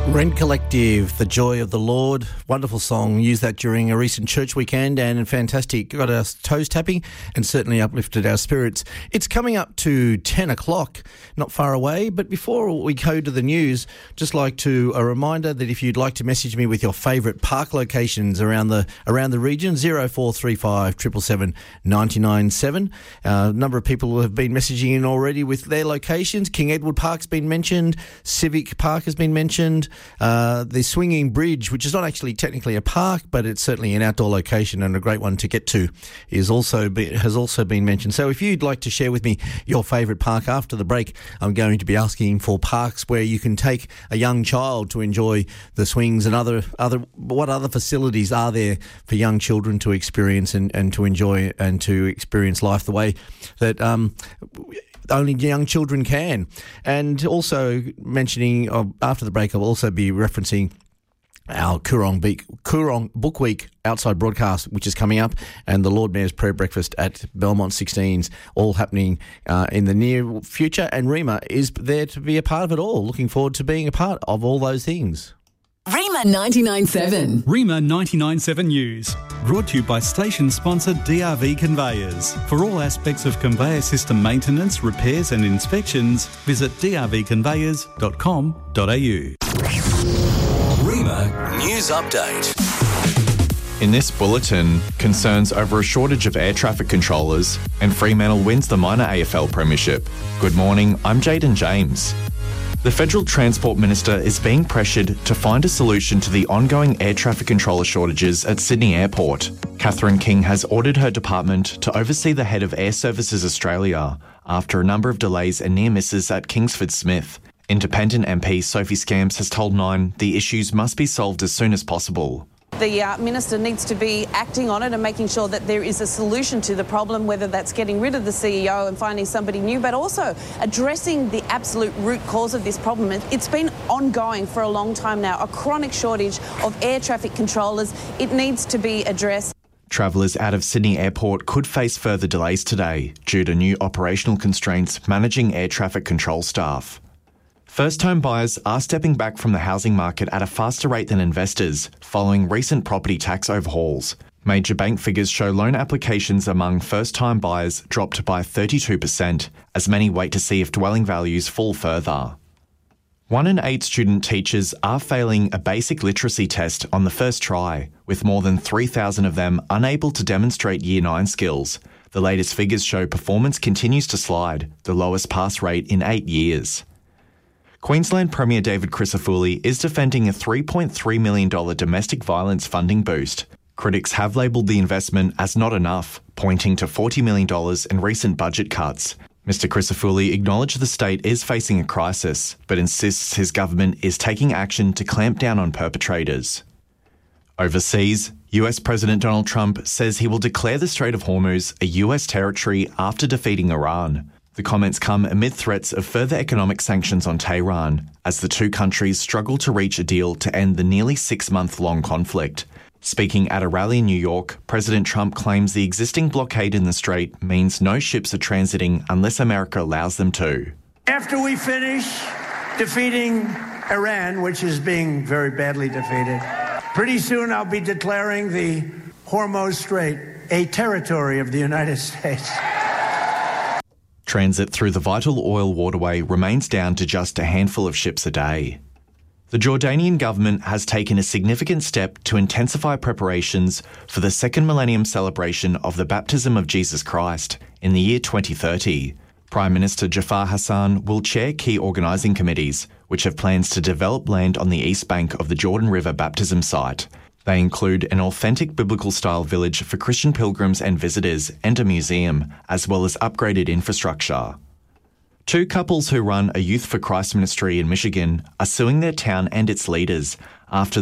Rent Collective, The Joy of the Lord. Wonderful song. Used that during a recent church weekend and fantastic. Got our toes tapping and certainly uplifted our spirits. It's coming up to 10 o'clock, not far away. But before we go to the news, just like to a reminder that if you'd like to message me with your favourite park locations around the region, 0435 777 997. A number of people have been messaging in already with their locations. King Edward Park's been mentioned. Civic Park has been mentioned. The Swinging Bridge, which is not actually technically a park, but it's certainly an outdoor location and a great one to get to, has also been mentioned. So if you'd like to share with me your favourite park after the break, I'm going to be asking for parks where you can take a young child to enjoy the swings and what other facilities are there for young children to experience and to enjoy and to experience life the way that only young children can. And also mentioning, after the break, I'll also be referencing our Coorong Book Week outside broadcast, which is coming up, and the Lord Mayor's Prayer Breakfast at Belmont 16s, all happening in the near future. And Rima is there to be a part of it all. Looking forward to being a part of all those things. Rima 99.7. Rima 99.7 News. Brought to you by station sponsor DRV Conveyors. For all aspects of conveyor system maintenance, repairs and inspections, visit drvconveyors.com.au. Rima News Update. In this bulletin, concerns over a shortage of air traffic controllers and Fremantle wins the minor AFL premiership. Good morning, I'm Jaden James. The Federal Transport Minister is being pressured to find a solution to the ongoing air traffic controller shortages at Sydney Airport. Catherine King has ordered her department to oversee the head of Air Services Australia after a number of delays and near misses at Kingsford Smith. Independent MP Sophie Scamps has told Nine the issues must be solved as soon as possible. The Minister needs to be acting on it and making sure that there is a solution to the problem, whether that's getting rid of the CEO and finding somebody new, but also addressing the absolute root cause of this problem. It's been ongoing for a long time now, a chronic shortage of air traffic controllers. It needs to be addressed. Travellers out of Sydney Airport could face further delays today due to new operational constraints managing air traffic control staff. First-home buyers are stepping back from the housing market at a faster rate than investors following recent property tax overhauls. Major bank figures show loan applications among first-time buyers dropped by 32%, as many wait to see if dwelling values fall further. 1 in 8 student teachers are failing a basic literacy test on the first try, with more than 3,000 of them unable to demonstrate Year 9 skills. The latest figures show performance continues to slide, the lowest pass rate in 8 years. Queensland Premier David Crisafulli is defending a $3.3 million domestic violence funding boost. Critics have labelled the investment as not enough, pointing to $40 million in recent budget cuts. Mr Crisafulli acknowledged the state is facing a crisis, but insists his government is taking action to clamp down on perpetrators. Overseas, US President Donald Trump says he will declare the Strait of Hormuz a US territory after defeating Iran. The comments come amid threats of further economic sanctions on Tehran as the two countries struggle to reach a deal to end the nearly 6-month-long conflict. Speaking at a rally in New York, President Trump claims the existing blockade in the strait means no ships are transiting unless America allows them to. After we finish defeating Iran, which is being very badly defeated, pretty soon I'll be declaring the Hormuz Strait a territory of the United States. Transit through the vital oil waterway remains down to just a handful of ships a day. The Jordanian government has taken a significant step to intensify preparations for the second millennium celebration of the baptism of Jesus Christ in the year 2030. Prime Minister Jafar Hassan will chair key organising committees, which have plans to develop land on the east bank of the Jordan River baptism site. They include an authentic biblical-style village for Christian pilgrims and visitors and a museum, as well as upgraded infrastructure. 2 couples who run a Youth for Christ ministry in Michigan are suing their town and its leaders after